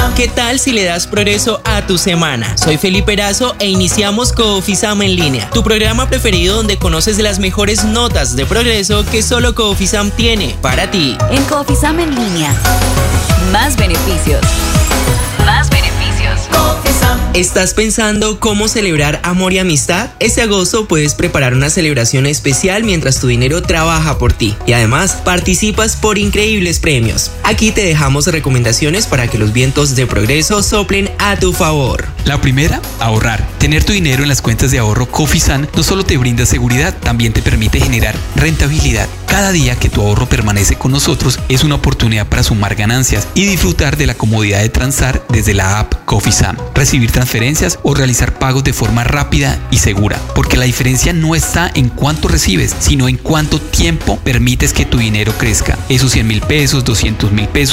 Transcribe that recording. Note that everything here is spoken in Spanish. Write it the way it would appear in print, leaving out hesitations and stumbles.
¿Qué tal si le das progreso a tu semana? Soy Felipe Erazo e iniciamos Cofisam en línea, tu programa preferido donde conoces las mejores notas de progreso que solo Cofisam tiene para ti. En Cofisam en línea, más beneficios. Más beneficios. ¿Estás pensando cómo celebrar amor y amistad? Este agosto puedes preparar una celebración especial mientras tu dinero trabaja por ti y además participas por increíbles premios. Aquí te dejamos recomendaciones para que los vientos de progreso soplen a tu favor. La primera, ahorrar. Tener tu dinero en las cuentas de ahorro Cofisam no solo te brinda seguridad, también te permite generar rentabilidad. Cada día que tu ahorro permanece con nosotros es una oportunidad para sumar ganancias y disfrutar de la comodidad de transar desde la app Cofisam, recibir transferencias o realizar pagos de forma rápida y segura, porque la diferencia no está en cuánto recibes, sino en cuánto tiempo permites que tu dinero crezca. Esos 100,000 pesos, 200,000 pesos